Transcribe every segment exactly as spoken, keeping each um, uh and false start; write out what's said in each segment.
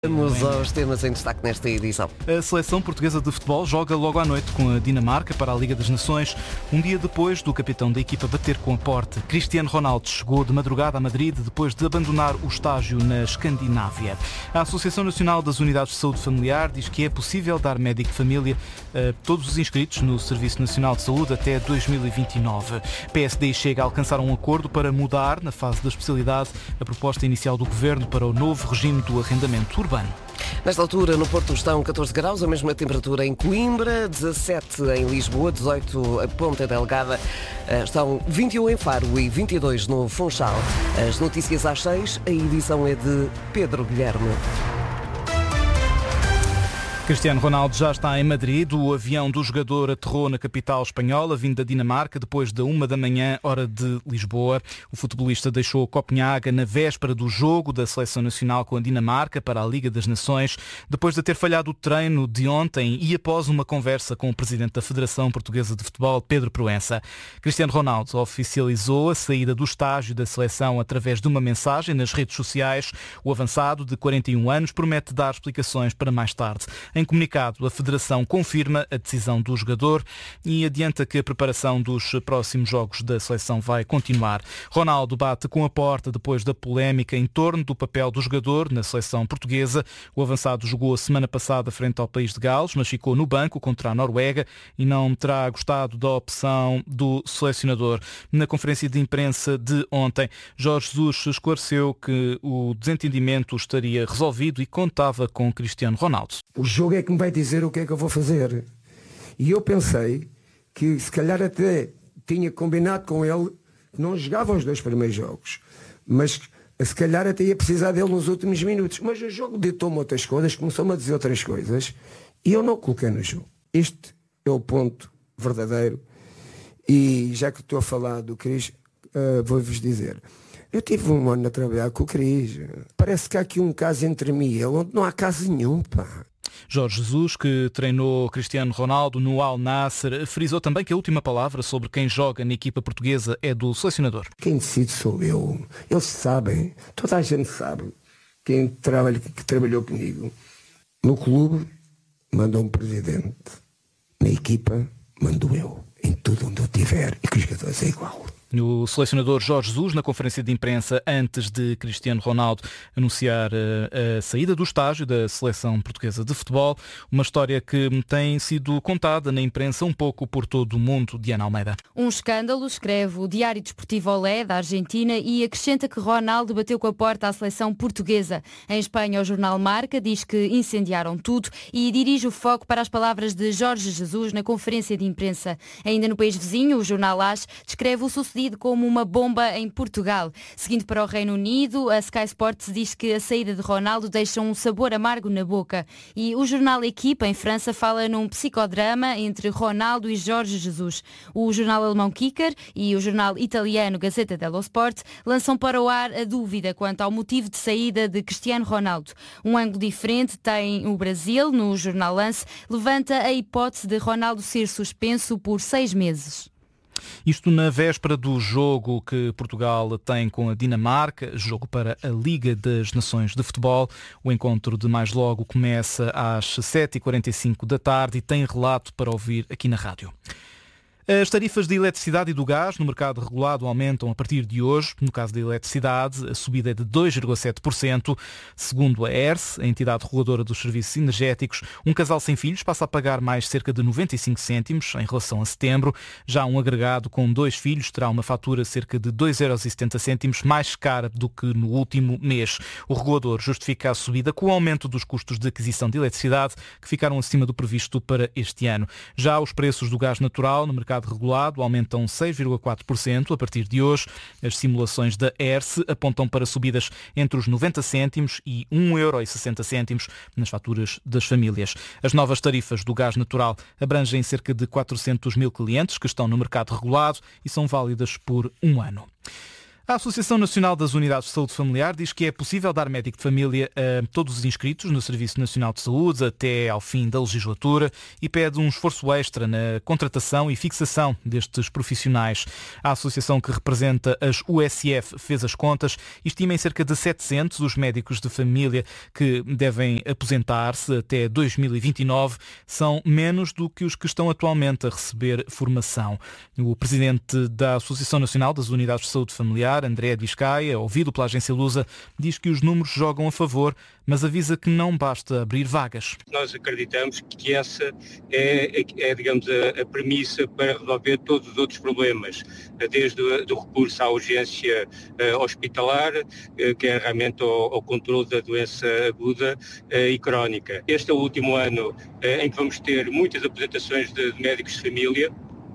Vamos aos temas em destaque nesta edição. A seleção portuguesa de futebol joga logo à noite com a Dinamarca para a Liga das Nações, um dia depois do capitão da equipa bater com a porta. Cristiano Ronaldo chegou de madrugada a Madrid depois de abandonar o estágio na Escandinávia. A Associação Nacional das Unidades de Saúde Familiar diz que é possível dar médico de família a todos os inscritos no Serviço Nacional de Saúde até dois mil e vinte e nove. P S D chega a alcançar um acordo para mudar, na fase da especialidade, a proposta inicial do Governo para o novo regime do arrendamento urbano. Nesta altura, no Porto estão catorze graus, a mesma temperatura em Coimbra, dezassete em Lisboa, dezoito em Ponta Delgada, estão vinte e um em Faro e vinte e dois no Funchal. As notícias às seis, a edição é de Pedro Guilherme. Cristiano Ronaldo já está em Madrid. O avião do jogador aterrou na capital espanhola, vindo da Dinamarca, depois da uma da manhã, hora de Lisboa. O futebolista deixou Copenhaga na véspera do jogo da Seleção Nacional com a Dinamarca para a Liga das Nações, depois de ter falhado o treino de ontem e após uma conversa com o presidente da Federação Portuguesa de Futebol, Pedro Proença. Cristiano Ronaldo oficializou a saída do estágio da seleção através de uma mensagem nas redes sociais. O avançado, de quarenta e um anos, promete dar explicações para mais tarde. Em comunicado, a Federação confirma a decisão do jogador e adianta que a preparação dos próximos jogos da seleção vai continuar. Ronaldo bate com a porta depois da polémica em torno do papel do jogador na seleção portuguesa. O avançado jogou a semana passada frente ao país de Gales, mas ficou no banco contra a Noruega e não terá gostado da opção do selecionador. Na conferência de imprensa de ontem, Jorge Jesus esclareceu que o desentendimento estaria resolvido e contava com Cristiano Ronaldo. O jogo é que me vai dizer o que é que eu vou fazer. E eu pensei que se calhar até tinha combinado com ele que não jogava os dois primeiros jogos, mas se calhar até ia precisar dele nos últimos minutos. Mas o jogo ditou-me outras coisas, começou-me a dizer outras coisas e eu não coloquei no jogo. Este é o ponto verdadeiro. E já que estou a falar do Cris, uh, vou-vos dizer, eu tive um ano a trabalhar com o Cris. Parece que há aqui um caso entre mim e ele onde não há caso nenhum, pá. Jorge Jesus, que treinou Cristiano Ronaldo no Al Nassr, frisou também que a última palavra sobre quem joga na equipa portuguesa é do selecionador. Quem decide sou eu. Eles sabem. Toda a gente sabe. Quem trabalha, que trabalhou comigo. No clube, manda um presidente. Na equipa, mando eu. Em tudo onde eu estiver. E que os jogadores é igual. O selecionador Jorge Jesus, na conferência de imprensa antes de Cristiano Ronaldo anunciar a, a saída do estágio da seleção portuguesa de futebol, uma história que tem sido contada na imprensa um pouco por todo o mundo. Diana Almeida. Um escândalo, escreve o Diário Desportivo Olé, da Argentina, e acrescenta que Ronaldo bateu com a porta à seleção portuguesa. Em Espanha, o jornal Marca diz que incendiaram tudo e dirige o foco para as palavras de Jorge Jesus na conferência de imprensa. Ainda no país vizinho, o jornal AS descreve o sucedido como uma bomba em Portugal. Seguindo para o Reino Unido, a Sky Sports diz que a saída de Ronaldo deixa um sabor amargo na boca. E o jornal Equipa, em França, fala num psicodrama entre Ronaldo e Jorge Jesus. O jornal alemão Kicker e o jornal italiano Gazzetta dello Sport lançam para o ar a dúvida quanto ao motivo de saída de Cristiano Ronaldo. Um ângulo diferente tem o Brasil. No jornal Lance, levanta a hipótese de Ronaldo ser suspenso por seis meses. Isto na véspera do jogo que Portugal tem com a Dinamarca, jogo para a Liga das Nações de Futebol. O encontro de mais logo começa às sete e quarenta e cinco da tarde e tem relato para ouvir aqui na rádio. As tarifas de eletricidade e do gás no mercado regulado aumentam a partir de hoje. No caso da eletricidade, a subida é de dois vírgula sete por cento. Segundo a E R S, a entidade reguladora dos serviços energéticos, um casal sem filhos passa a pagar mais cerca de noventa e cinco cêntimos em relação a setembro. Já um agregado com dois filhos terá uma fatura cerca de dois vírgula setenta euros mais cara do que no último mês. O regulador justifica a subida com o aumento dos custos de aquisição de eletricidade, que ficaram acima do previsto para este ano. Já os preços do gás natural no mercado regulado aumentam seis vírgula quatro por cento a partir de hoje. As simulações da E R S apontam para subidas entre os noventa cêntimos e um vírgula sessenta euros nas faturas das famílias. As novas tarifas do gás natural abrangem cerca de quatrocentos mil clientes que estão no mercado regulado e são válidas por um ano. A Associação Nacional das Unidades de Saúde Familiar diz que é possível dar médico de família a todos os inscritos no Serviço Nacional de Saúde até ao fim da legislatura e pede um esforço extra na contratação e fixação destes profissionais. A associação que representa as U S F fez as contas e estima em cerca de setecentos os médicos de família que devem aposentar-se até dois mil e vinte e nove. São menos do que os que estão atualmente a receber formação. O presidente da Associação Nacional das Unidades de Saúde Familiar, André Biscaia, ouvido pela agência Lusa, diz que os números jogam a favor, mas avisa que não basta abrir vagas. Nós acreditamos que essa é, é digamos, a, a premissa para resolver todos os outros problemas, desde o do recurso à urgência uh, hospitalar, uh, que é realmente ao, ao controle da doença aguda uh, e crónica. Este é o último ano uh, em que vamos ter muitas apresentações de, de médicos de família.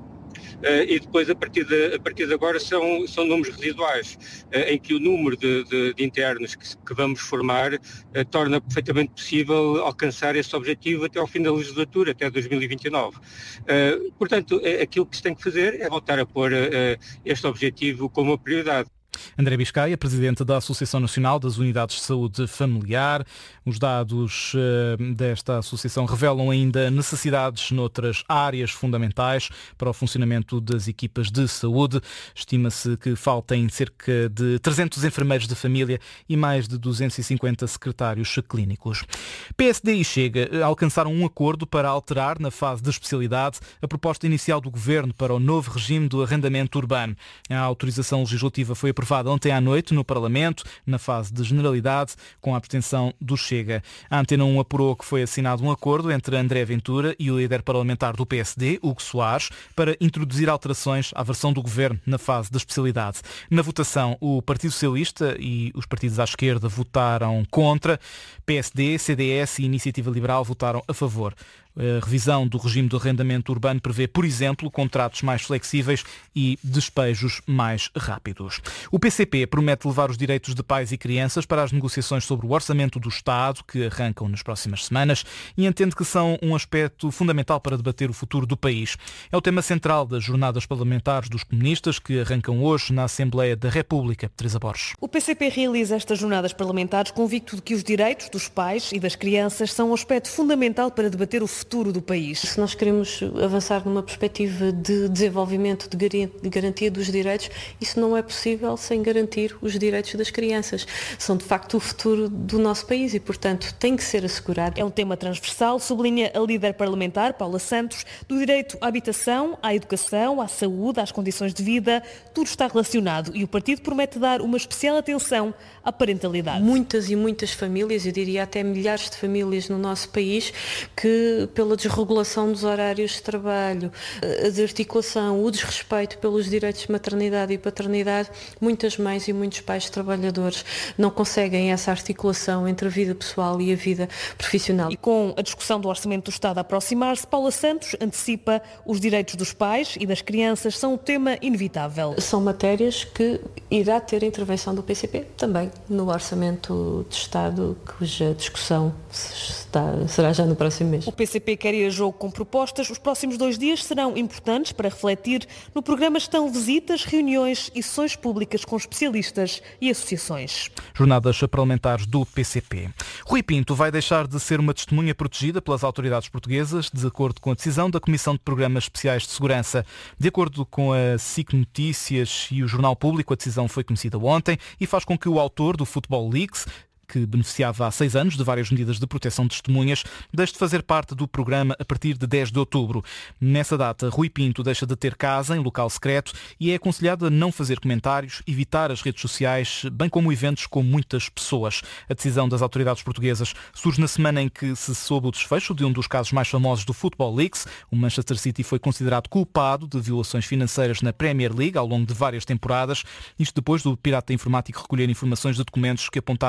Uh, e depois, a partir de, a partir de agora, são, são números residuais, uh, em que o número de, de, de internos que, que vamos formar uh, torna perfeitamente possível alcançar esse objetivo até ao fim da legislatura, até dois mil e vinte e nove. Uh, portanto, é, aquilo que se tem que fazer é voltar a pôr uh, este objetivo como uma prioridade. André Biscaia, presidente da Associação Nacional das Unidades de Saúde Familiar. Os dados uh, desta associação revelam ainda necessidades noutras áreas fundamentais para o funcionamento das equipas de saúde. Estima-se que faltem cerca de trezentos enfermeiros de família e mais de duzentos e cinquenta secretários clínicos. P S D e Chega alcançaram um acordo para alterar, na fase de especialidade, a proposta inicial do Governo para o novo regime do arrendamento urbano. A autorização legislativa foi aprovada ontem à noite no Parlamento, na fase de generalidade, com a abstenção do Chega. A Antena um apurou que foi assinado um acordo entre André Ventura e o líder parlamentar do P S D, Hugo Soares, para introduzir alterações à versão do Governo na fase de especialidade. Na votação, o Partido Socialista e os partidos à esquerda votaram contra. P S D, C D S e Iniciativa Liberal votaram a favor. A revisão do regime do arrendamento urbano prevê, por exemplo, contratos mais flexíveis e despejos mais rápidos. O P C P promete levar os direitos de pais e crianças para as negociações sobre o orçamento do Estado, que arrancam nas próximas semanas, e entende que são um aspecto fundamental para debater o futuro do país. É o tema central das jornadas parlamentares dos comunistas, que arrancam hoje na Assembleia da República. Teresa Borges. O P C P realiza estas jornadas parlamentares convicto de que os direitos dos pais e das crianças são um aspecto fundamental para debater o futuro futuro do país. Se nós queremos avançar numa perspectiva de desenvolvimento, de garantia dos direitos, isso não é possível sem garantir os direitos das crianças. São de facto o futuro do nosso país e, portanto, tem que ser assegurado. É um tema transversal, sublinha a líder parlamentar, Paula Santos, do direito à habitação, à educação, à saúde, às condições de vida, tudo está relacionado e o partido promete dar uma especial atenção à parentalidade. Muitas e muitas famílias, eu diria até milhares de famílias no nosso país, que pela desregulação dos horários de trabalho, a desarticulação, o desrespeito pelos direitos de maternidade e paternidade, muitas mães e muitos pais trabalhadores não conseguem essa articulação entre a vida pessoal e a vida profissional. E com a discussão do Orçamento do Estado a aproximar-se, Paula Santos antecipa os direitos dos pais e das crianças são um tema inevitável. São matérias que irá ter a intervenção do P C P também no Orçamento de Estado, cuja discussão está, será já no próximo mês. O P C P quer ir a jogo com propostas. Os próximos dois dias serão importantes para refletir. No programa estão visitas, reuniões e sessões públicas com especialistas e associações. Jornadas parlamentares do P C P. Rui Pinto vai deixar de ser uma testemunha protegida pelas autoridades portuguesas, de acordo com a decisão da Comissão de Programas Especiais de Segurança. De acordo com a S I C Notícias e o Jornal Público, a decisão foi conhecida ontem e faz com que o autor do Football Leaks, que beneficiava há seis anos de várias medidas de proteção de testemunhas, deixe de fazer parte do programa a partir de dez de outubro. Nessa data, Rui Pinto deixa de ter casa em local secreto e é aconselhado a não fazer comentários, evitar as redes sociais, bem como eventos com muitas pessoas. A decisão das autoridades portuguesas surge na semana em que se soube o desfecho de um dos casos mais famosos do Football Leaks. O Manchester City foi considerado culpado de violações financeiras na Premier League ao longo de várias temporadas, isto depois do pirata informático recolher informações de documentos que apontaram para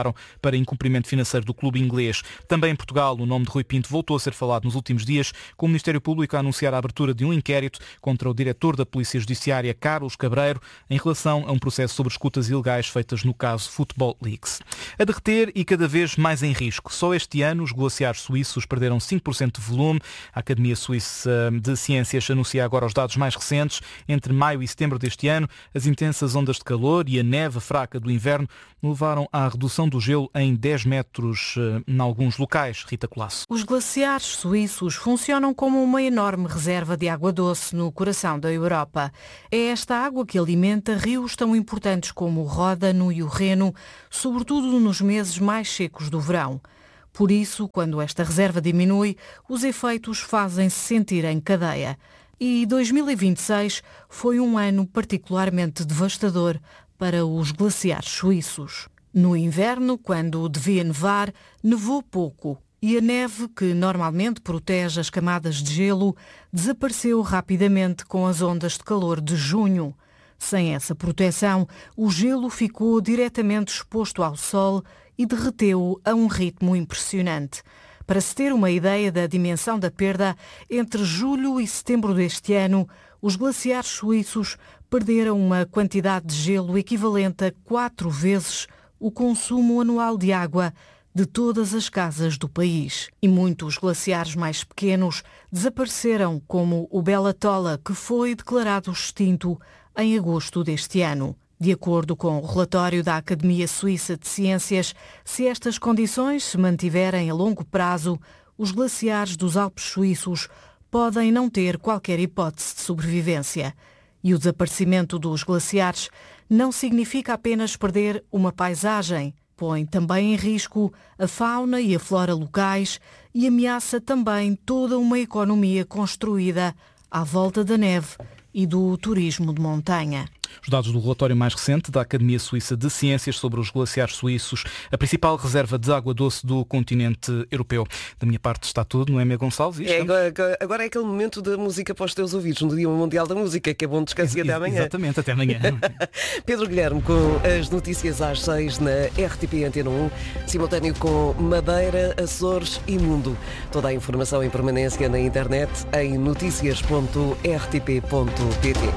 para incumprimento financeiro do clube inglês. Também em Portugal, o nome de Rui Pinto voltou a ser falado nos últimos dias, com o Ministério Público a anunciar a abertura de um inquérito contra o diretor da Polícia Judiciária, Carlos Cabreiro, em relação a um processo sobre escutas ilegais feitas no caso Football Leaks. A derreter e cada vez mais em risco. Só este ano os glaciares suíços perderam cinco por cento de volume. A Academia Suíça de Ciências anuncia agora os dados mais recentes. Entre maio e setembro deste ano, as intensas ondas de calor e a neve fraca do inverno levaram à redução do gelo em dez metros em alguns locais. Rita Colasso. Os glaciares suíços funcionam como uma enorme reserva de água doce no coração da Europa. É esta água que alimenta rios tão importantes como o Ródano e o Reno, sobretudo nos meses mais secos do verão. Por isso, quando esta reserva diminui, os efeitos fazem-se sentir em cadeia. E dois mil e vinte e seis foi um ano particularmente devastador para os glaciares suíços. No inverno, quando devia nevar, nevou pouco e a neve, que normalmente protege as camadas de gelo, desapareceu rapidamente com as ondas de calor de junho. Sem essa proteção, o gelo ficou diretamente exposto ao sol e derreteu a um ritmo impressionante. Para se ter uma ideia da dimensão da perda, entre julho e setembro deste ano, os glaciares suíços perderam uma quantidade de gelo equivalente a quatro vezes o consumo anual de água de todas as casas do país. E muitos glaciares mais pequenos desapareceram, como o Bela Tola, que foi declarado extinto em agosto deste ano. De acordo com o relatório da Academia Suíça de Ciências, se estas condições se mantiverem a longo prazo, os glaciares dos Alpes suíços podem não ter qualquer hipótese de sobrevivência. E o desaparecimento dos glaciares não significa apenas perder uma paisagem, põe também em risco a fauna e a flora locais e ameaça também toda uma economia construída à volta da neve e do turismo de montanha. Os dados do relatório mais recente da Academia Suíça de Ciências sobre os glaciares suíços, a principal reserva de água doce do continente europeu. Da minha parte está tudo, não é, Mia Gonçalves? É, agora, agora é aquele momento da música para os teus ouvidos, no Dia Mundial da Música, que é bom descansar até amanhã. Exatamente, até amanhã. Pedro Guilherme com as notícias às seis na R T P Antena um, simultâneo com Madeira, Açores e Mundo. Toda a informação em permanência na internet em noticias ponto r t p ponto p t.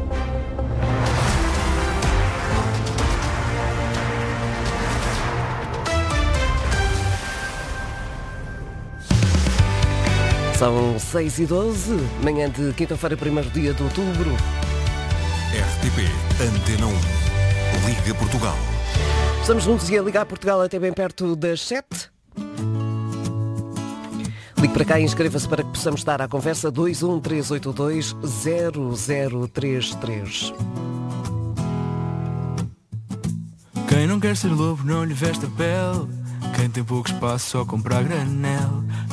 São seis e doze, manhã de quinta-feira, primeiro dia de outubro. R T P Antena um. Liga Portugal. Estamos juntos e a ligar Portugal até bem perto das sete. Ligue para cá e inscreva-se para que possamos estar à conversa. Dois um três oito dois zero zero três três. Quem não quer ser lobo não lhe veste a pele. Quem tem pouco espaço só compra a granel.